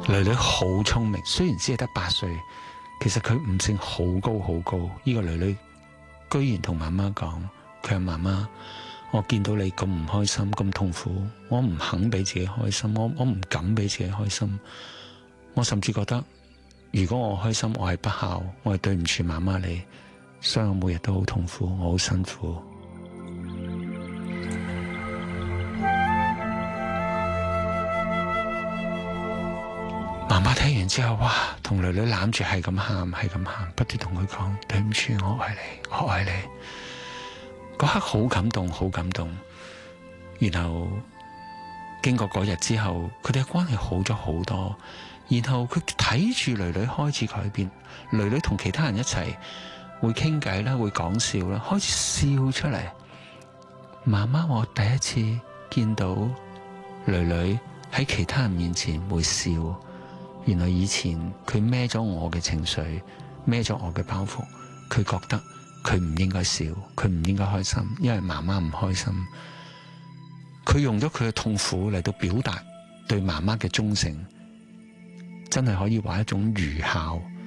女女好聰明，雖然只係得8歲，其實佢悟性好高好高。呢個女女居然同媽媽講，佢話媽媽，我見到你咁唔開心，咁痛苦，我唔肯俾自己開心，我唔敢俾自己開心。我甚至覺得，如果我開心，我係不孝，我係對唔住媽媽你，所以我每日都好痛苦，我好辛苦。媽媽聽完之後，哇，同女女攬住係咁喊，係咁喊，不斷同佢講對唔住，我愛你，我愛你。嗰刻好感動，好感動。然後經過嗰日之後，佢哋嘅關係好咗好多。然後佢睇住女女開始改變，女女同其他人一齊會傾偈啦，會講笑啦，開始笑出嚟。媽媽，我第一次見到女女喺其他人面前會笑。原來以前佢孭咗我嘅情緒，孭咗我嘅包袱，佢覺得佢唔應該笑，佢唔應該開心，因為媽媽唔開心。佢用咗佢嘅痛苦嚟到表達對媽媽嘅忠誠，真係可以話一種愚孝。